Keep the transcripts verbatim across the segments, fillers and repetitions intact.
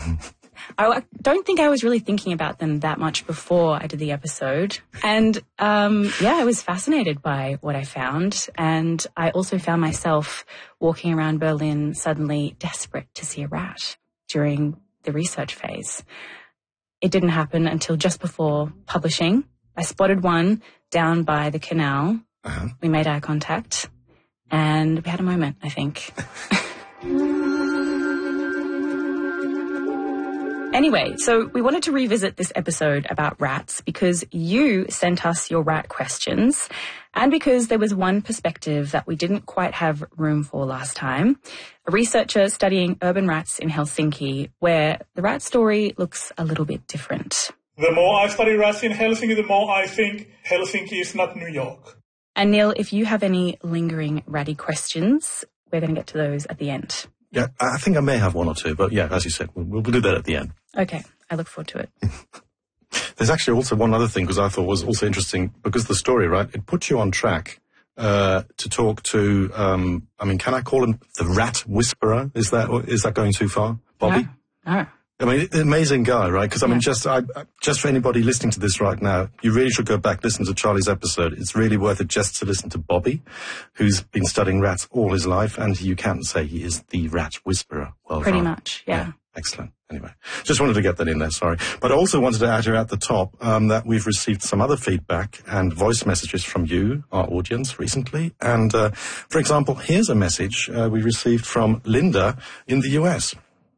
I don't think I was really thinking about them that much before I did the episode. And, um, yeah, I was fascinated by what I found. And I also found myself walking around Berlin suddenly desperate to see a rat during the research phase. It didn't happen until just before publishing. I spotted one down by the canal. Uh-huh. We made eye contact and we had a moment, I think. Anyway, so we wanted to revisit this episode about rats because you sent us your rat questions and because there was one perspective that we didn't quite have room for last time. A researcher studying urban rats in Helsinki, where the rat story looks a little bit different. The more I study rats in Helsinki, the more I think Helsinki is not New York. And Neil, if you have any lingering ratty questions, we're going to get to those at the end. Yeah, I think I may have one or two, but yeah, as you said, we'll, we'll do that at the end. Okay, I look forward to it. There's actually also one other thing, because I thought was also interesting, because the story, right, it puts you on track uh, to talk to, um, I mean, can I call him the rat whisperer? Is that is that going too far, Bobby? No, no. I mean, amazing guy, right? Because, I yeah. mean, just I, just for anybody listening to this right now, you really should go back, listen to Charlie's episode. It's really worth it just to listen to Bobby, who's been studying rats all his life, and you can say he is the rat whisperer. Well Pretty done. much, yeah. yeah. Excellent. Anyway, just wanted to get that in there, sorry. But I also wanted to add here at the top um, that we've received some other feedback and voice messages from you, our audience, recently. And, uh, for example, here's a message uh, we received from Linda in the U S.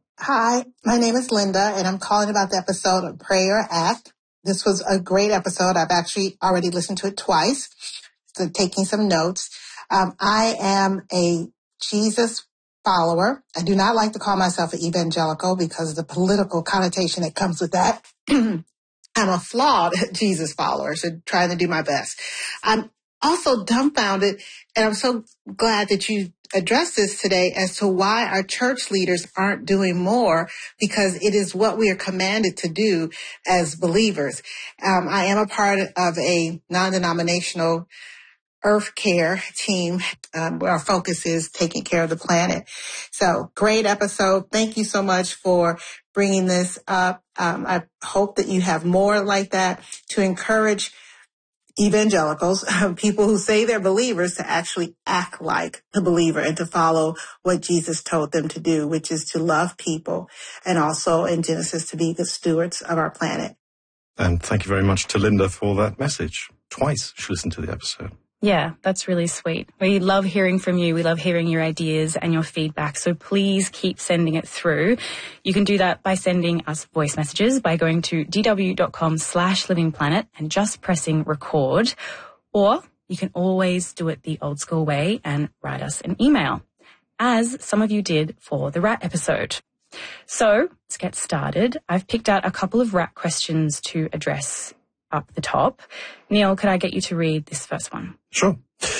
Hi, my name is Linda, and I'm calling about the episode of Pray or Act. This was a great episode. I've actually already listened to it twice, so taking some notes. Um, I am a Jesus follower. I do not like to call myself an evangelical because of the political connotation that comes with that. I'm a flawed Jesus follower, so trying to do my best. I'm also dumbfounded, and I'm so glad that you addressed this today as to why our church leaders aren't doing more, because it is what we are commanded to do as believers. Um, I am a part of a non-denominational Earth Care team um, where our focus is taking care of the planet. So great episode. Thank you so much for bringing this up. Um, I hope that you have more like that to encourage evangelicals, people who say they're believers, to actually act like the believer and to follow what Jesus told them to do, which is to love people and also in Genesis to be good stewards of our planet. And thank you very much to Linda for that message. Twice she listened to the episode. Yeah, that's really sweet. We love hearing from you. We love hearing your ideas and your feedback. So please keep sending it through. You can do that by sending us voice messages by going to dw.com slash living planet and just pressing record. Or you can always do it the old school way and write us an email, as some of you did for the rat episode. So let's get started. I've picked out a couple of rat questions to address up the top. Neil, could I get you to read this first one? Sure.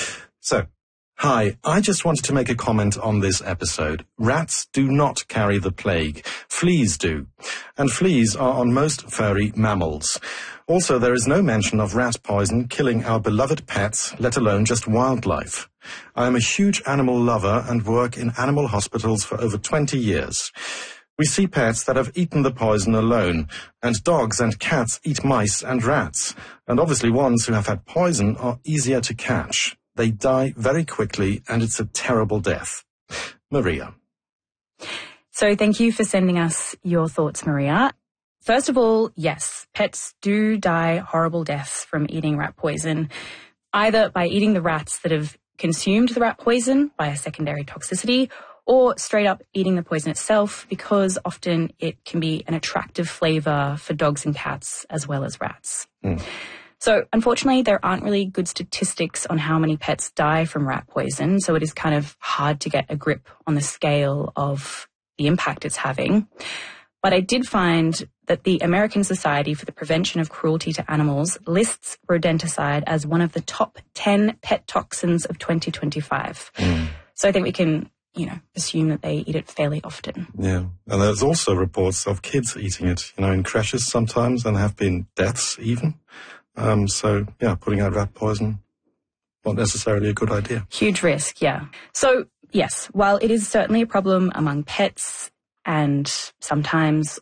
So, hi, I just wanted to make a comment on this episode. Rats do not carry the plague. Fleas do. And fleas are on most furry mammals. Also, there is no mention of rat poison killing our beloved pets, let alone just wildlife. I am a huge animal lover and work in animal hospitals for over twenty years. We see pets that have eaten the poison alone, and dogs and cats eat mice and rats. And obviously ones who have had poison are easier to catch. They die very quickly, and it's a terrible death. Maria. So thank you for sending us your thoughts, Maria. First of all, yes, pets do die horrible deaths from eating rat poison, either by eating the rats that have consumed the rat poison by a secondary toxicity, or straight up eating the poison itself, because often it can be an attractive flavour for dogs and cats as well as rats. Mm. So unfortunately, there aren't really good statistics on how many pets die from rat poison, so it is kind of hard to get a grip on the scale of the impact it's having. But I did find that the American Society for the Prevention of Cruelty to Animals lists rodenticide as one of the top ten pet toxins of twenty twenty-five. Mm. So I think we can, you know, assume that they eat it fairly often. Yeah. And there's also reports of kids eating it, you know, in crashes sometimes, and have been deaths even. Um, so, yeah, putting out rat poison, not necessarily a good idea. Huge risk, yeah. So, yes, while it is certainly a problem among pets and sometimes